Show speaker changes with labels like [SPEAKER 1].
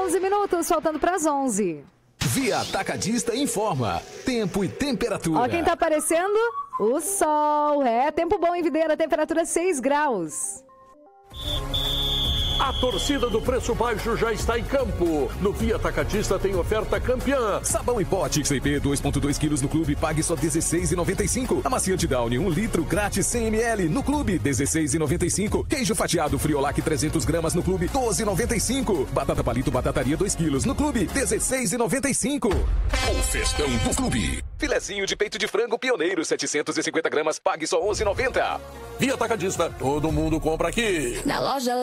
[SPEAKER 1] 11 minutos, faltando para as 11.
[SPEAKER 2] Via Atacadista informa. Tempo e temperatura.
[SPEAKER 1] Ó, quem tá aparecendo? O sol. Tempo bom em Videira, temperatura 6 graus.
[SPEAKER 3] A torcida do preço baixo já está em campo. No Via Atacadista tem oferta campeã.
[SPEAKER 2] Sabão em pote XCP 2,2 quilos no clube, pague só R$16,95. Amaciante Downy 1 litro grátis 100 ml no clube, R$16,95. Queijo fatiado Friolac 300 gramas no clube, R$12,95. Batata palito batataria 2 quilos no clube, R$16,95. O festão do clube. Filezinho de peito de frango pioneiro 750 gramas, pague só R$11,90.
[SPEAKER 3] Via Atacadista, todo mundo compra aqui.
[SPEAKER 4] Na loja